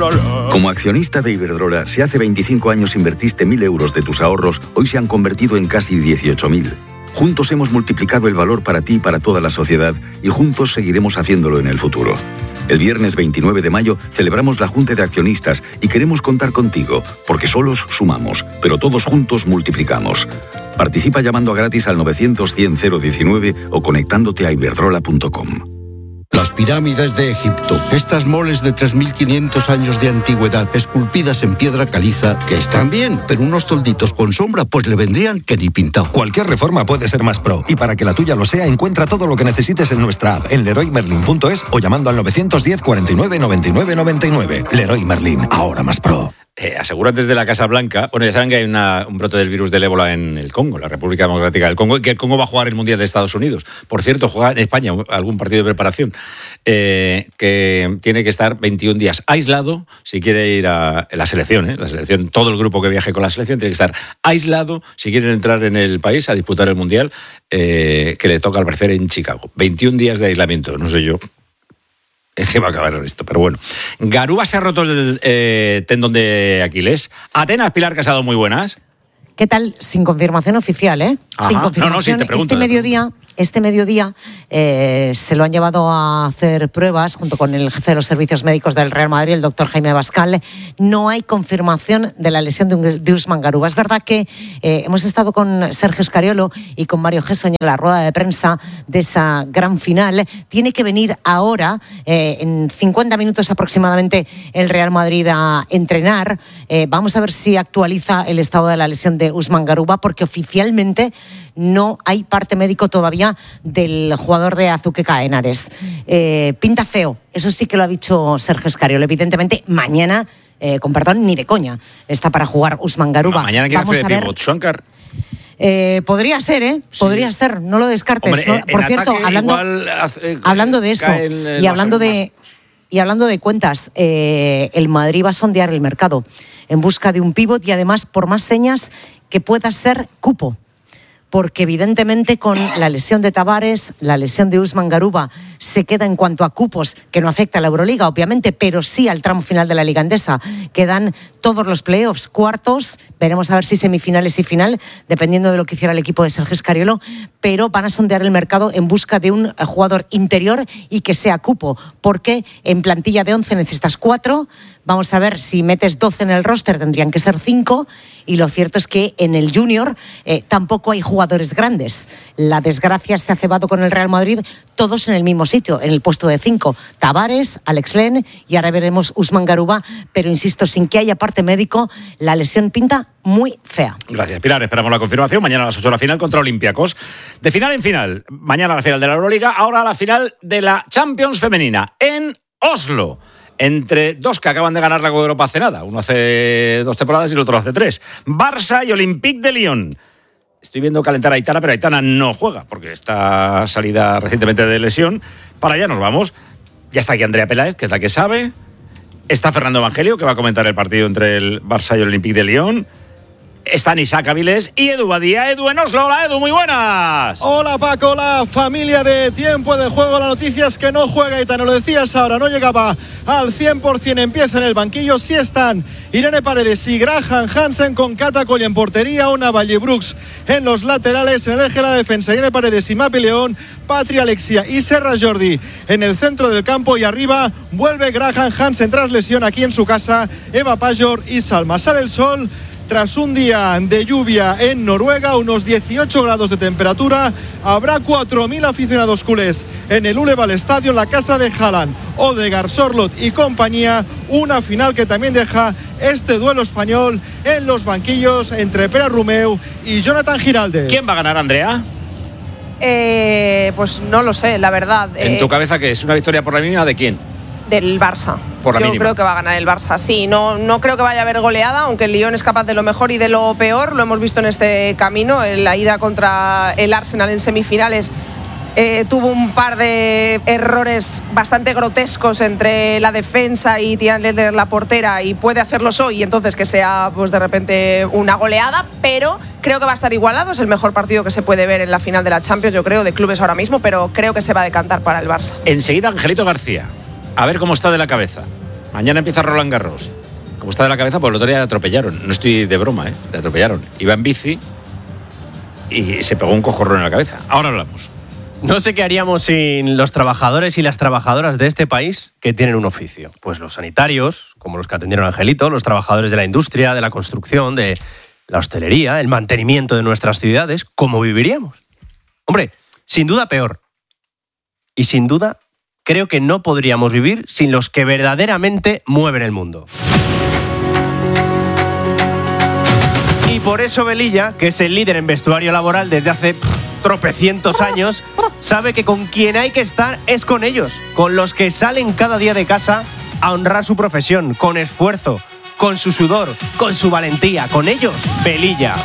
Como accionista de Iberdrola, si hace 25 años invertiste 1.000 euros de tus ahorros, hoy se han convertido en casi 18.000. Juntos hemos multiplicado el valor para ti y para toda la sociedad y juntos seguiremos haciéndolo en el futuro. El viernes 29 de mayo celebramos la Junta de Accionistas y queremos contar contigo, porque solos sumamos, pero todos juntos multiplicamos. Participa llamando gratis al 900-100-019 o conectándote a iberdrola.com. Las pirámides de Egipto, estas moles de 3.500 años de antigüedad, esculpidas en piedra caliza, que están bien, pero unos tolditos con sombra pues le vendrían que ni pintado. Cualquier reforma puede ser más pro, y para que la tuya lo sea, encuentra todo lo que necesites en nuestra app, en leroymerlin.es o llamando al 910 49 99 99. Leroy Merlin, ahora más pro. Aseguran desde la Casa Blanca, bueno, ya saben que hay un brote del virus del ébola en el Congo, la República Democrática del Congo, y que el Congo va a jugar el Mundial de Estados Unidos. Por cierto, juega en España algún partido de preparación, que tiene que estar 21 días aislado si quiere ir a la selección, todo el grupo que viaje con la selección tiene que estar aislado si quieren entrar en el país a disputar el Mundial, que le toca al parecer en Chicago. 21 días de aislamiento, no sé yo. Es que va a acabar esto, pero bueno. Garuba se ha roto el tendón de Aquiles. Atenas, Pilar Casado, muy buenas. ¿Qué tal? Sin confirmación oficial, ¿eh? Ajá. Sin confirmación. No, sí, te pregunto. Este mediodía se lo han llevado a hacer pruebas junto con el jefe de los servicios médicos del Real Madrid, el doctor Jaime Bascal. No hay confirmación de la lesión de Usman Garuba. Es verdad que hemos estado con Sergio Scariolo y con Mario Gessoña en la rueda de prensa de esa gran final. Tiene que venir ahora, en 50 minutos aproximadamente, el Real Madrid a entrenar. Vamos a ver si actualiza el estado de la lesión de Usman Garuba, porque oficialmente no hay parte médico todavía del jugador de Azuqueca Henares. Pinta feo, eso sí que lo ha dicho Sergio Scariolo. Evidentemente, mañana, con perdón, ni de coña, está para jugar Usman Garuba. Mañana quiere hacer de pivot, Shankar. Podría ser, Sí. Podría ser, no lo descartes. Hombre, ¿no? Por cierto, hablando de eso y hablando de cuentas, el Madrid va a sondear el mercado en busca de un pívot y además por más señas que pueda ser cupo. Porque evidentemente con la lesión de Tavares, la lesión de Usman Garuba se queda en cuanto a cupos, que no afecta a la Euroliga, obviamente, pero sí al tramo final de la Liga Endesa. Quedan todos los playoffs, cuartos, veremos a ver si semifinales y final, dependiendo de lo que hiciera el equipo de Sergio Scariolo, pero van a sondear el mercado en busca de un jugador interior y que sea cupo, porque en plantilla de 11 necesitas 4, vamos a ver si metes 12 en el roster, tendrían que ser 5, y lo cierto es que en el Junior tampoco hay jugadores grandes. La desgracia se ha cebado con el Real Madrid, todos en el mismo sitio, en el puesto de 5. Tavares, Alex Len y ahora veremos Usman Garuba, pero insisto, sin que haya parte médico, la lesión pinta muy fea. Gracias, Pilar. Esperamos la confirmación. Mañana a las 8 la final contra Olympiacos. De final en final. Mañana la final de la Euroliga, ahora la final de la Champions femenina en Oslo. Entre dos que acaban de ganar la Copa de Europa hace nada. Uno hace 2 temporadas y el otro hace 3. Barça y Olympique de Lyon. Estoy viendo calentar a Aitana, pero Aitana no juega porque está salida recientemente de lesión. Para allá nos vamos. Ya está aquí Andrea Peláez, que es la que sabe. Está Fernando Evangelio, que va a comentar el partido entre el Barça y el Olympique de Lyon. Están Isaac Avilés y Edu Badía. Edu en Oslo. Hola, Edu, muy buenas. Hola, Paco, la familia de Tiempo de Juego. La noticia es que no juega Aitana, lo decías ahora, no llegaba al 100%, empieza en el banquillo. Sí están Irene Paredes y Graham Hansen con Cata Coll en portería, Ona Valle Brooks en los laterales, en el eje de la defensa, Irene Paredes y Mapi León, Patria Alexia y Serra Jordi en el centro del campo, y arriba vuelve Graham Hansen tras lesión aquí en su casa, Eva Pajor y Salma. Sale el sol tras un día de lluvia en Noruega, unos 18 grados de temperatura. Habrá 4.000 aficionados culés en el Uleval Stadium, la casa de Haaland, Odegaard, Sorloth y compañía. Una final que también deja este duelo español en los banquillos entre Pere Rumeu y Jonathan Giraldes. ¿Quién va a ganar, Andrea? Pues no lo sé, la verdad. ¿En tu cabeza qué es? ¿Una victoria por la mínima de quién? Del Barça. Yo creo que va a ganar el Barça, sí. No creo que vaya a haber goleada, aunque el Lyon es capaz de lo mejor y de lo peor. Lo hemos visto en este camino. En la ida contra el Arsenal en semifinales tuvo un par de errores bastante grotescos entre la defensa y Tian Leder, la portera, y puede hacerlos hoy, y entonces que sea pues de repente una goleada, pero creo que va a estar igualado. Es el mejor partido que se puede ver en la final de la Champions, yo creo, de clubes ahora mismo, pero creo que se va a decantar para el Barça. Enseguida Angelito García. A ver cómo está de la cabeza. Mañana empieza Roland Garros. Como está de la cabeza, pues el otro día le atropellaron. No estoy de broma, le atropellaron. Iba en bici y se pegó un coscorrón en la cabeza. Ahora hablamos. No sé qué haríamos sin los trabajadores y las trabajadoras de este país que tienen un oficio. Pues los sanitarios, como los que atendieron a Angelito, los trabajadores de la industria, de la construcción, de la hostelería, el mantenimiento de nuestras ciudades. ¿Cómo viviríamos? Hombre, sin duda peor. Y sin duda, creo que no podríamos vivir sin los que verdaderamente mueven el mundo. Y por eso Velilla, que es el líder en vestuario laboral desde hace tropecientos años, sabe que con quien hay que estar es con ellos, con los que salen cada día de casa a honrar su profesión, con esfuerzo, con su sudor, con su valentía, con ellos, Velilla.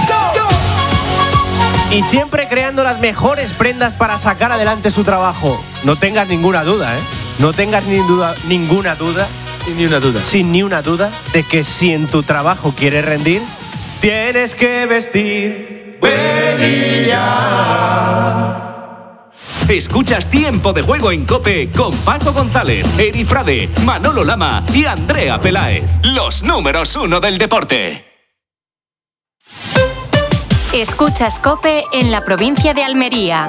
Y siempre creando las mejores prendas para sacar adelante su trabajo. No tengas ninguna duda, No tengas ninguna duda, sin ni una duda, de que si en tu trabajo quieres rendir, tienes que vestir Velilla. Escuchas Tiempo de Juego en COPE con Paco González, Eri Frade, Manolo Lama y Andrea Peláez. Los números 1 del deporte. Escuchas COPE en la provincia de Almería.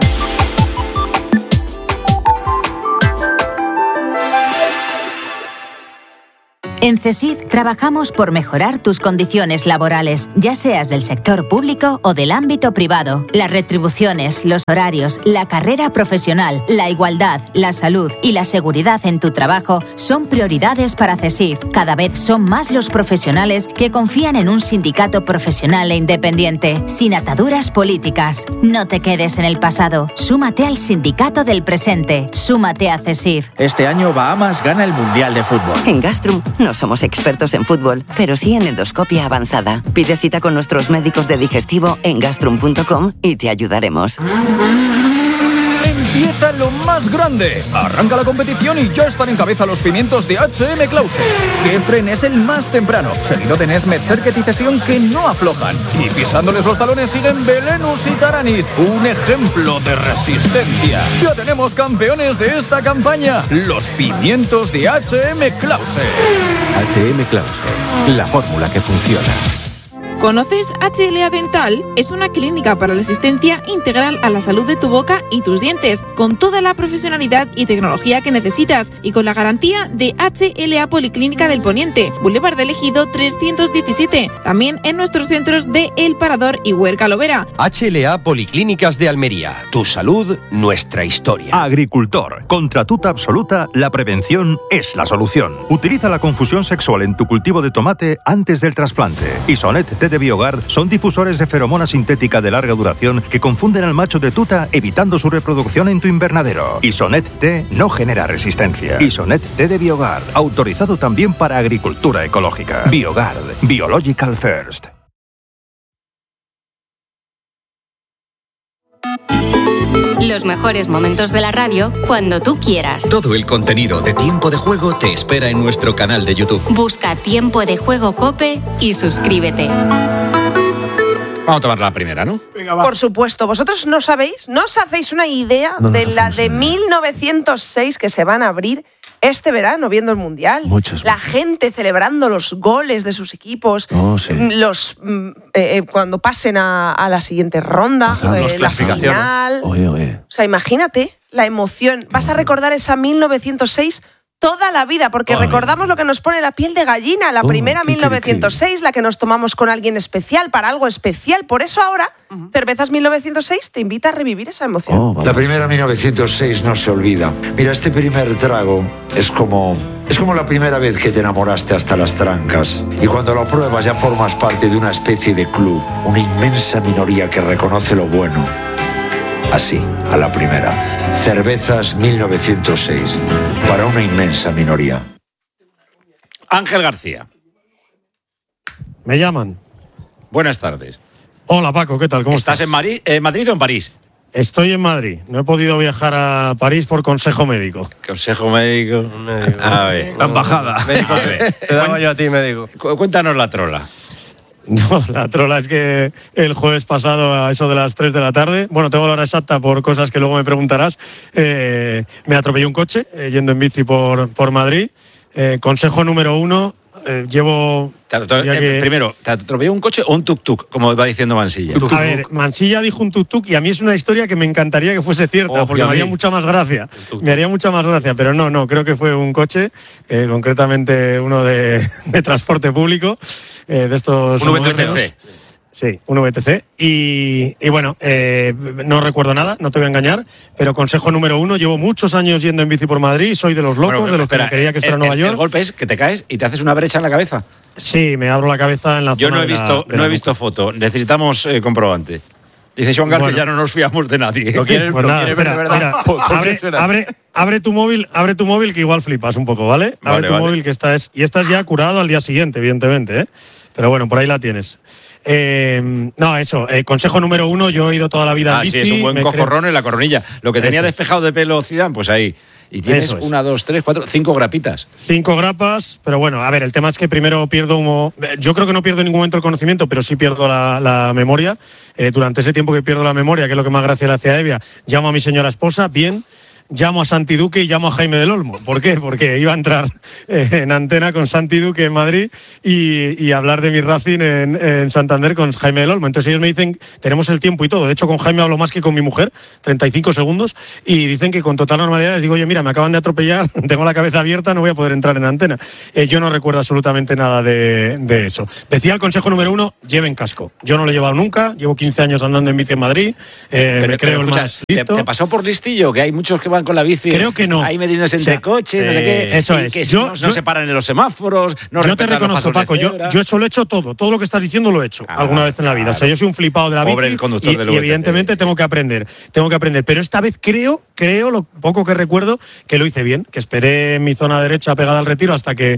En CESIF trabajamos por mejorar tus condiciones laborales, ya seas del sector público o del ámbito privado. Las retribuciones, los horarios, la carrera profesional, la igualdad, la salud y la seguridad en tu trabajo son prioridades para CESIF. Cada vez son más los profesionales que confían en un sindicato profesional e independiente, sin ataduras políticas. No te quedes en el pasado. Súmate al sindicato del presente. Súmate a CESIF. Este año Bahamas gana el Mundial de Fútbol. En Gastrum no somos expertos en fútbol, pero sí en endoscopia avanzada. Pide cita con nuestros médicos de digestivo en gastrum.com y te ayudaremos. Empieza lo más grande. Arranca la competición y ya están en cabeza los pimientos de H.M. Clause. Kefren es el más temprano, seguido de Nesmet, Serket y Cesión, que no aflojan. Y pisándoles los talones siguen Belenus y Taranis, un ejemplo de resistencia. Ya tenemos campeones de esta campaña, los pimientos de H.M. Clause. H.M. Clause, la fórmula que funciona. ¿Conoces HLA Dental? Es una clínica para la asistencia integral a la salud de tu boca y tus dientes, con toda la profesionalidad y tecnología que necesitas y con la garantía de HLA Policlínica del Poniente, Boulevard del Ejido 317, también en nuestros centros de El Parador y Huerca Lovera. HLA Policlínicas de Almería, tu salud, nuestra historia. Agricultor, contra tuta absoluta, la prevención es la solución. Utiliza la confusión sexual en tu cultivo de tomate antes del trasplante. Isonet T de Bioguard son difusores de feromona sintética de larga duración que confunden al macho de tuta, evitando su reproducción en tu invernadero. Isonet T no genera resistencia. Isonet T de Bioguard, autorizado también para agricultura ecológica. Bioguard, Biological First. Los mejores momentos de la radio cuando tú quieras. Todo el contenido de Tiempo de Juego te espera en nuestro canal de YouTube. Busca Tiempo de Juego COPE y suscríbete. Vamos a tomar la primera, ¿no? Venga, por supuesto. ¿Vosotros no sabéis? ¿No os hacéis una idea de la de 1906 que se van a abrir este verano viendo el Mundial? La gente celebrando los goles de sus equipos, cuando pasen a la siguiente ronda, la final. Oye. O sea, imagínate la emoción. Vas a recordar esa 1906 toda la vida, porque recordamos lo que nos pone la piel de gallina, la primera 1906, la que nos tomamos con alguien especial, para algo especial. Por eso ahora, Cervezas 1906 te invita a revivir esa emoción. La primera 1906 no se olvida. Mira, este primer trago es como la primera vez que te enamoraste hasta las trancas. Y cuando lo pruebas ya formas parte de una especie de club, una inmensa minoría que reconoce lo bueno. Así, a la primera. Cervezas 1906. Para una inmensa minoría. Ángel García. Me llaman. Buenas tardes. Hola Paco, ¿qué tal? ¿Cómo estás? ¿Estás en Madrid o en París? Estoy en Madrid. No he podido viajar a París por consejo médico. ¿Consejo médico? A ver. La embajada. A ver. Te daba yo a ti, médico. Cuéntanos la trola. No, la trola es que el jueves pasado a eso de las 3 de la tarde, bueno, tengo la hora exacta por cosas que luego me preguntarás, me atropelló un coche yendo en bici por Madrid. Consejo número 1, llevo... Primero, ¿te atropelló un coche o un tuk-tuk, como va diciendo Mansilla? A ver, Mansilla dijo un tuk-tuk y a mí es una historia que me encantaría que fuese cierta, porque me haría mucha más gracia. Me haría mucha más gracia, pero no, creo que fue un coche, concretamente uno de transporte público, de estos... Un VTC. Sí, un VTC. Y bueno, no recuerdo nada, no te voy a engañar, pero consejo número 1, llevo muchos años yendo en bici por Madrid, soy de los locos, de los que quería que esto era Nueva York. El golpe es que te caes y te haces una brecha en la cabeza. Sí, me abro la cabeza en la Yo zona no he visto foto, necesitamos comprobante. Dice Joan Gal que ya no nos fiamos de nadie. ¿Lo quieres, pues nada, ver de verdad? Abre tu móvil que igual flipas un poco, ¿vale? Abre tu móvil que esta es ya curado al día siguiente, evidentemente, ¿eh? Pero bueno, por ahí la tienes. Consejo número 1, yo he ido toda la vida en bici. Sí, es un buen cojorrón en la coronilla. Lo que tenía despejado de pelo Zidane, pues ahí. Y tienes 1, 2, 3, 4, 5 grapitas. 5 grapas, pero bueno, a ver, el tema es que primero pierdo yo creo que no pierdo en ningún momento el conocimiento, pero sí pierdo la memoria. Durante ese tiempo que pierdo la memoria, que es lo que más gracia le hace a Evia, llamo a mi señora esposa, bien. Llamo a Santi Duque y llamo a Jaime del Olmo. ¿Por qué? Porque iba a entrar en antena con Santi Duque en Madrid y hablar de mi Racing en Santander con Jaime del Olmo. Entonces ellos me dicen, tenemos el tiempo y todo. De hecho, con Jaime hablo más que con mi mujer, 35 segundos, y dicen que con total normalidad les digo, oye, mira, me acaban de atropellar, tengo la cabeza abierta, no voy a poder entrar en antena. Yo no recuerdo absolutamente nada de eso. Decía el consejo número 1, lleven casco. Yo no lo he llevado nunca, llevo 15 años andando en bici en Madrid, me creo el más listo. ¿Te pasó por listillo? Que hay muchos que van con la bici. Creo que no. Ahí metiéndose entre coches, no sé qué. Eso es. Que no se paran en los semáforos, no yo te reconozco, Paco, yo eso lo he hecho todo lo que estás diciendo lo he hecho alguna vez en la vida. Claro. O sea, yo soy un flipado de la Pobre bici el conductor del y evidentemente tengo que aprender. Pero esta vez creo, lo poco que recuerdo, que lo hice bien, que esperé en mi zona derecha pegada al Retiro hasta que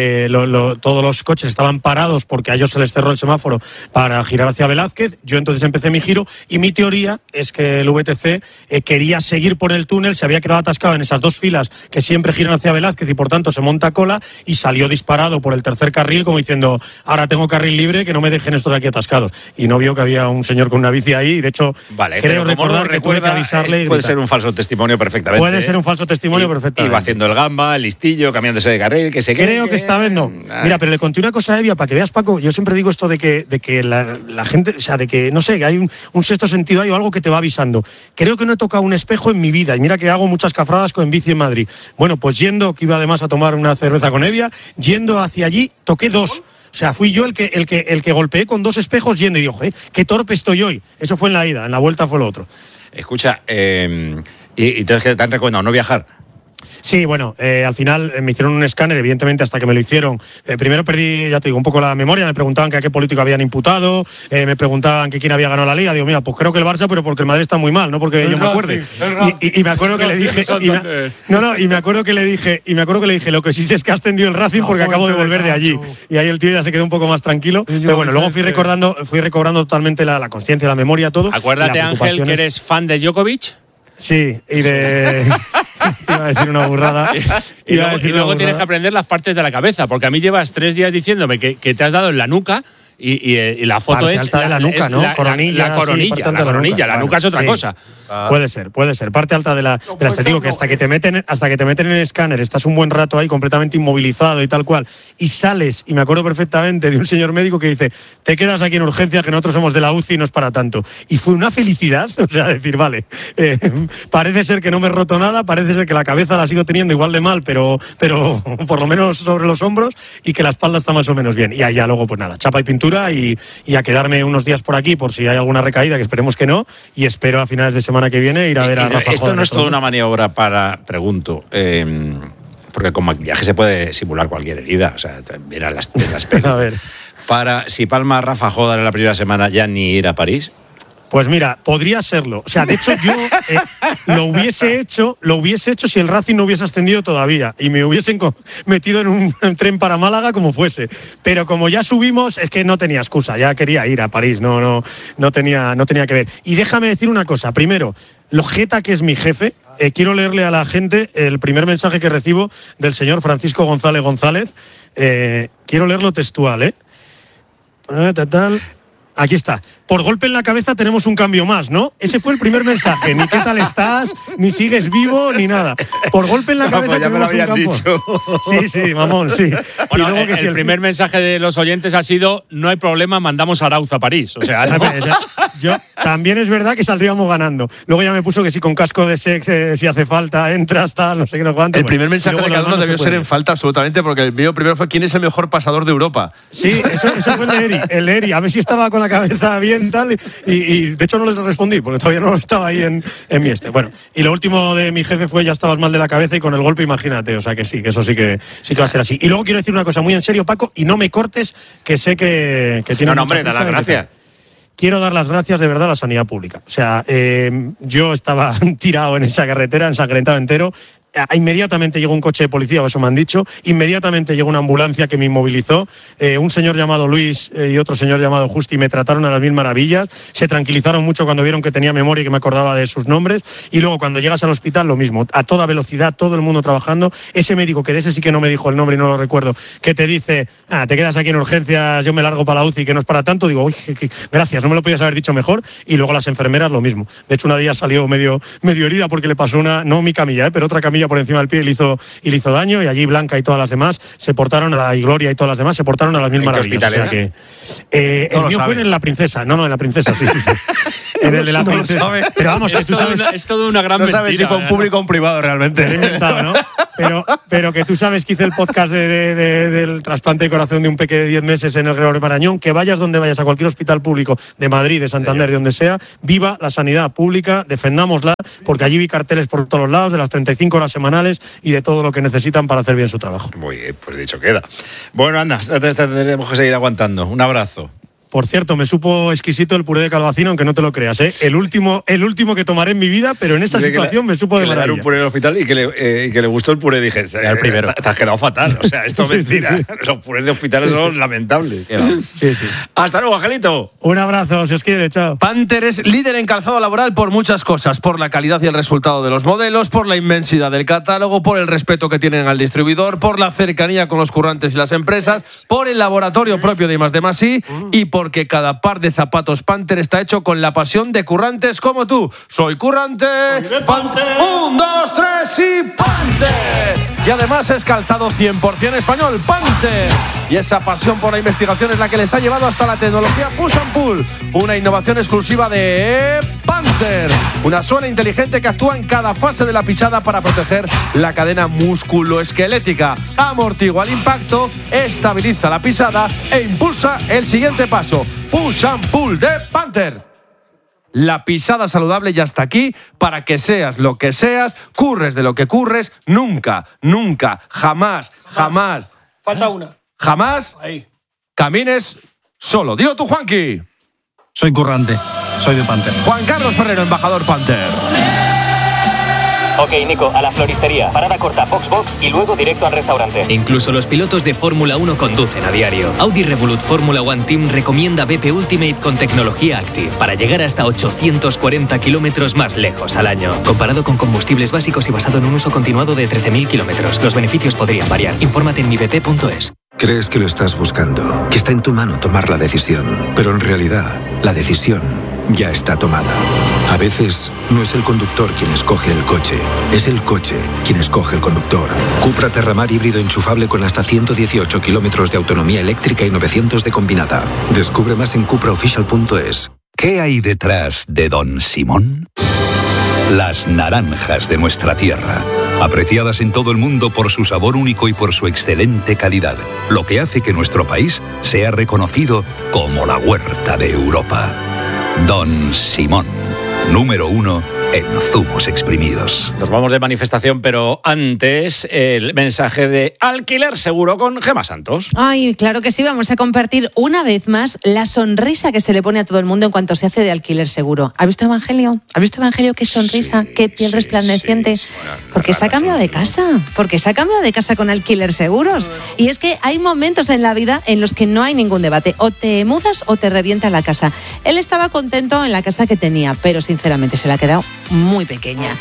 todos los coches estaban parados porque a ellos se les cerró el semáforo para girar hacia Velázquez. Yo entonces empecé mi giro y mi teoría es que el VTC quería seguir por el túnel, se había quedado atascado en esas dos filas que siempre giran hacia Velázquez y por tanto se monta cola y salió disparado por el tercer carril como diciendo, ahora tengo carril libre, que no me dejen estos aquí atascados. Y no vio que había un señor con una bici ahí y de hecho creo recordar que tuve que avisarle. Puede ser un falso testimonio perfectamente. Puede ser un falso testimonio perfectamente. Iba haciendo el gamba, el listillo, cambiándose de carril, que se creo que esta vez no. Mira, pero le conté una cosa a Evia para que veas, Paco, yo siempre digo esto de que la gente, o sea, de que, no sé, que hay un sexto sentido ahí o algo que te va avisando. Creo que no he tocado un espejo en mi vida y mira que hago muchas cafradas en bici en Madrid. Bueno, pues yendo, que iba además a tomar una cerveza con Evia, yendo hacia allí, toqué 2. O sea, fui yo el que golpeé con 2 espejos yendo y digo, qué torpe estoy hoy. Eso fue en la ida, en la vuelta fue lo otro. Escucha, y entonces que te han recomendado no viajar. Sí, bueno, al final me hicieron un escáner, evidentemente hasta que me lo hicieron. Primero perdí, ya te digo, un poco la memoria, me preguntaban que a qué político habían imputado, me preguntaban que quién había ganado la Liga, digo, mira, pues creo que el Barça, pero porque el Madrid está muy mal, no porque yo me acuerde. Y me acuerdo que le dije, y me acuerdo que le dije, lo que sí sé es que ha ascendido el Racing porque acabo de volver de allí. Y ahí el tío ya se quedó un poco más tranquilo. Pero bueno, luego fui recobrando totalmente la conciencia, la memoria, todo. Acuérdate, Ángel, que eres fan de Djokovic. Sí, y de... Te iba a decir una burrada. Y luego tienes que aprender las partes de la cabeza, porque a mí llevas 3 días diciéndome que te has dado en la nuca y la foto parte es alta de la nuca, ¿no? Coronilla, la coronilla, la nuca es otra cosa. Puede ser. Parte alta de la te digo que hasta que te meten en el escáner, estás un buen rato ahí completamente inmovilizado y tal cual, y sales, y me acuerdo perfectamente de un señor médico que dice, te quedas aquí en urgencia, que nosotros somos de la UCI y no es para tanto. Y fue una felicidad, o sea, decir, vale, parece ser que no me he roto nada, parece ser que la cabeza la sigo teniendo igual de mal, pero por lo menos sobre los hombros, y que la espalda está más o menos bien. Y allá luego, pues nada, chapa y pintura, y a quedarme unos días por aquí por si hay alguna recaída, que esperemos que no, y espero a finales de semana que viene ir a ver a Rafa. Esto no es toda una maniobra pregunto, porque con maquillaje se puede simular cualquier herida, o sea, verán las penas. A ver. Para si palma Rafa Jodar en la primera semana, ya ni ir a París. Pues mira, podría serlo. O sea, de hecho yo lo hubiese hecho si el Racing no hubiese ascendido todavía y me hubiesen metido en un tren para Málaga como fuese. Pero como ya subimos, es que no tenía excusa, ya quería ir a París, no tenía que ver. Y déjame decir una cosa, primero, lo jeta que es mi jefe, quiero leerle a la gente el primer mensaje que recibo del señor Francisco González, quiero leerlo textual, Aquí está. Por golpe en la cabeza tenemos un cambio más, ¿no? Ese fue el primer mensaje. Ni qué tal estás, ni sigues vivo, ni nada. Por golpe en la cabeza pues ya tenemos me lo habían dicho. Sí, mamón, sí. Bueno, el primer mensaje de los oyentes ha sido: no hay problema, mandamos a Arauz a París. O sea, yo también es verdad que saldríamos ganando. Luego ya me puso que si con casco de sex, si hace falta, entras, tal, no sé qué, no cuánto. El primer mensaje de cada uno debió ser en falta absolutamente, porque el mío primero fue: ¿quién es el mejor pasador de Europa? Sí, eso fue el de Eri. A ver si estaba con la cabeza bien, tal. Y de hecho no les respondí, porque todavía no estaba ahí en mi Bueno, y lo último de mi jefe fue: ya estabas mal de la cabeza y con el golpe, imagínate. O sea que sí, que eso sí que va a ser así. Y luego quiero decir una cosa muy en serio, Paco, y no me cortes, que sé que tiene. No, hombre, da las gracias. Quiero dar las gracias de verdad a la sanidad pública. O sea, yo estaba tirado en esa carretera, ensangrentado entero. Inmediatamente llegó un coche de policía, o eso me han dicho. Inmediatamente llegó una ambulancia que me inmovilizó. Un señor llamado Luis y otro señor llamado Justi me trataron a las mil maravillas. Se tranquilizaron mucho cuando vieron que tenía memoria y que me acordaba de sus nombres. Y luego cuando llegas al hospital, lo mismo. A toda velocidad, todo el mundo trabajando. Ese médico, que de ese sí que no me dijo el nombre y no lo recuerdo, que te dice: te quedas aquí en urgencias, yo me largo para la UCI, que no es para tanto. Digo: uy, gracias, no me lo podías haber dicho mejor. Y luego las enfermeras, lo mismo. De hecho, una de ellas salió medio herida porque le pasó no mi camilla, pero otra camilla por encima del pie y le hizo daño. Y allí Blanca y todas las demás se portaron, y Gloria y todas las demás se portaron a las mil maravillas. O sea que el mío fue en La Princesa. No, en La Princesa, sí. En el de La Princesa. Pero vamos, que tú sabes. Es todo una gran mentira. No sabes si fue un público o un privado realmente. Lo he inventado, ¿no? Pero que tú sabes que hice el podcast del trasplante de corazón de un peque de 10 meses en el Gregorio Marañón. Que vayas donde vayas, a cualquier hospital público de Madrid, de Santander, de donde sea, viva la sanidad pública, defendámosla, porque allí vi carteles por todos los lados de las 35 horas semanales y de todo lo que necesitan para hacer bien su trabajo. Muy bien, pues dicho queda. Bueno, anda, tenemos que seguir aguantando. Un abrazo. Por cierto, me supo exquisito el puré de calabacín, aunque no te lo creas, ¿eh? El último que tomaré en mi vida, pero en esa situación me supo de maravilla. Le dar un puré en el hospital y que le gustó el puré. Dije: el primero. Te has quedado fatal. O sea, esto es mentira. Sí. Los purés de hospitales son lamentables. Sí. Hasta luego, Angelito. Un abrazo, si os quiere, chao. Panther es líder en calzado laboral por muchas cosas: por la calidad y el resultado de los modelos, por la inmensidad del catálogo, por el respeto que tienen al distribuidor, por la cercanía con los currantes y las empresas, por el laboratorio propio de I+D+I y porque cada par de zapatos Panther está hecho con la pasión de currantes como tú. Soy currante. Panther. 1, 2, 3 y Panther. Y además es calzado 100% español, Panther. Y esa pasión por la investigación es la que les ha llevado hasta la tecnología Push and Pull, una innovación exclusiva de Panther. Una suela inteligente que actúa en cada fase de la pisada para proteger la cadena musculoesquelética. Amortigua el impacto, estabiliza la pisada e impulsa el siguiente paso. Push and Pull de Panther. La pisada saludable ya está aquí para que seas lo que seas, curres de lo que curres, nunca, jamás. Falta una. Jamás camines solo. Dilo tú, Juanqui. Soy currante, soy de Panther. Juan Carlos Ferrero, embajador Panther. Ok, Nico, a la floristería. Parada corta, box y luego directo al restaurante. Incluso los pilotos de Fórmula 1 conducen a diario. Audi Revolut Fórmula 1 Team recomienda BP Ultimate con tecnología Active para llegar hasta 840 kilómetros más lejos al año. Comparado con combustibles básicos y basado en un uso continuado de 13.000 kilómetros, los beneficios podrían variar. Infórmate en mibp.es. Crees que lo estás buscando, que está en tu mano tomar la decisión, pero en realidad la decisión ya está tomada. A veces no es el conductor quien escoge el coche, es el coche quien escoge el conductor. Cupra Terramar híbrido enchufable con hasta 118 kilómetros de autonomía eléctrica y 900 de combinada. Descubre más en cupraofficial.es. ¿Qué hay detrás de Don Simón? Las naranjas de nuestra tierra, apreciadas en todo el mundo por su sabor único y por su excelente calidad, lo que hace que nuestro país sea reconocido como la huerta de Europa. Don Simón, número 1 en zumos exprimidos. Nos vamos de manifestación, pero antes el mensaje de Alquiler Seguro con Gemma Santos. Ay, claro que sí, vamos a compartir una vez más la sonrisa que se le pone a todo el mundo en cuanto se hace de alquiler seguro. ¿Has visto Evangelio? ¿Has visto Evangelio? Qué sonrisa, qué piel resplandeciente. Bueno, porque se ha cambiado de casa, con Alquiler Seguros. Y es que hay momentos en la vida en los que no hay ningún debate. O te mudas o te revienta la casa. Él estaba contento en la casa que tenía, pero sinceramente se le ha quedado muy pequeña.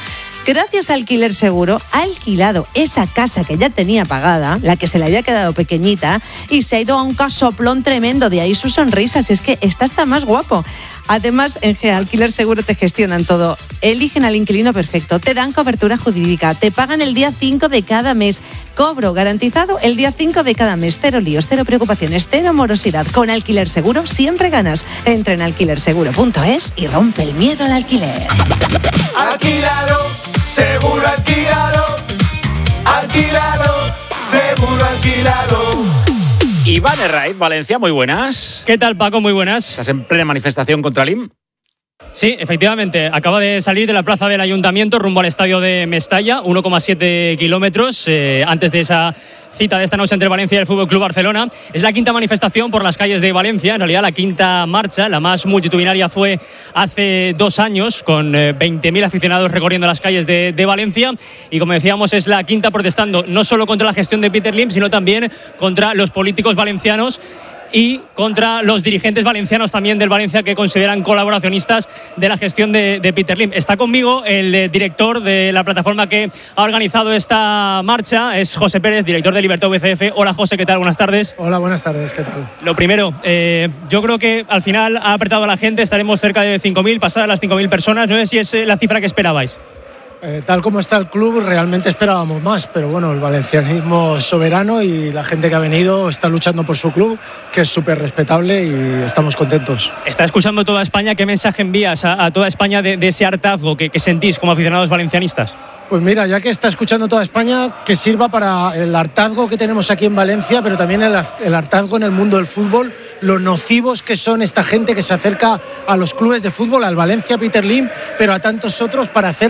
Gracias a Alquiler Seguro ha alquilado esa casa que ya tenía pagada, la que se le había quedado pequeñita, y se ha ido a un casoplón tremendo. De ahí sus sonrisas. Es que está hasta más guapo. Además, en Alquiler Seguro te gestionan todo. Eligen al inquilino perfecto, te dan cobertura jurídica, te pagan el día 5 de cada mes. Cobro garantizado el día 5 de cada mes. Cero líos, cero preocupaciones, cero morosidad. Con Alquiler Seguro siempre ganas. Entra en alquilerseguro.es y rompe el miedo al alquiler. Alquílalo, seguro alquílalo. Alquílalo, seguro alquílalo. Iván Herraiz, Valencia, muy buenas. ¿Qué tal, Paco? Muy buenas. ¿Estás en plena manifestación contra el IM? Sí, efectivamente. Acaba de salir de la plaza del Ayuntamiento rumbo al estadio de Mestalla, 1,7 kilómetros antes de esa cita de esta noche entre Valencia y el Fútbol Club Barcelona. Es la quinta manifestación por las calles de Valencia, en realidad la quinta marcha. La más multitudinaria fue hace 2 años, con 20.000 aficionados recorriendo las calles de Valencia. Y como decíamos, es la quinta protestando no solo contra la gestión de Peter Lim, sino también contra los políticos valencianos y contra los dirigentes valencianos también del Valencia, que consideran colaboracionistas de la gestión de Peter Lim. Está conmigo el director de la plataforma que ha organizado esta marcha, es José Pérez, director de Libertad VCF. Hola, José, ¿qué tal? Buenas tardes. Hola, buenas tardes, ¿qué tal? Lo primero, yo creo que al final ha apretado a la gente, estaremos cerca de 5.000, pasadas las 5.000 personas. No sé si es la cifra que esperabais. Tal como está el club, realmente esperábamos más, pero bueno, el valencianismo es soberano y la gente que ha venido está luchando por su club, que es súper respetable, y estamos contentos. Está escuchando toda España. ¿Qué mensaje envías a toda España de ese hartazgo que sentís como aficionados valencianistas? Pues mira, ya que está escuchando toda España, que sirva para el hartazgo que tenemos aquí en Valencia, pero también el hartazgo en el mundo del fútbol, lo nocivos que son esta gente que se acerca a los clubes de fútbol, al Valencia Peter Lim, pero a tantos otros, para hacer